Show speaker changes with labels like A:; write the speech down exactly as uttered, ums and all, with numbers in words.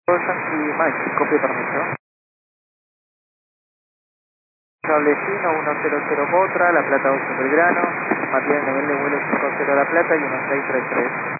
A: Yankee Mike, copio permiso. Destino uno cero cero Botra, La Plata ocho Belgrano, mantiene el nivel de vuelo cinco cero La Plata y uno seis tres tres.